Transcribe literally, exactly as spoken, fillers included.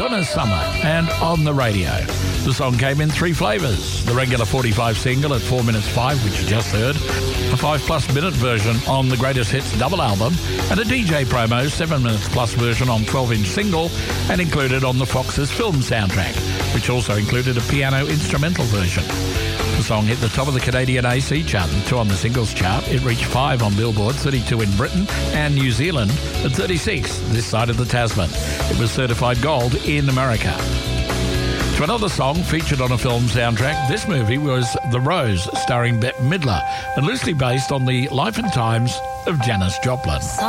Donna Summer and On the Radio. The song came in three flavours. The regular forty-five single at four minutes five, which you just heard, a five-plus minute version on the Greatest Hits double album, and a D J promo seven minutes plus version on twelve-inch single and included on the Fox's film soundtrack, which also included a piano instrumental version. The song hit the top of the Canadian A C chart and two on the singles chart. It reached five on Billboard, thirty-two in Britain and New Zealand, and thirty-six this side of the Tasman. It was certified gold in America. To another song featured on a film soundtrack, this movie was The Rose, starring Bette Midler, and loosely based on the life and times of Janis Joplin.